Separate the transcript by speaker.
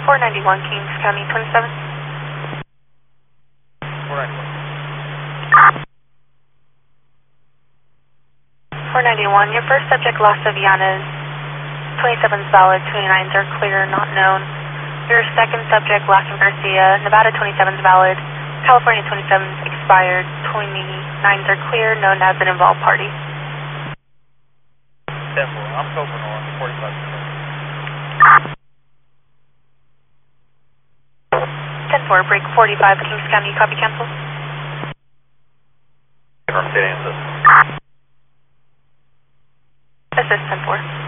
Speaker 1: 491 Kings County 27.
Speaker 2: 491.
Speaker 1: 491, your first subject, Las Vianas, 27's valid, 29s are clear, not known. Your second subject, Lassen Garcia, Nevada 27's valid, California 27's expired, 29s are clear, known as an involved party.
Speaker 2: 10-4, I'm Cobra North, 45.
Speaker 1: 10-4, break 45, Kings County, copy cancel.
Speaker 2: Confirm, state assist.
Speaker 1: Assist 10-4.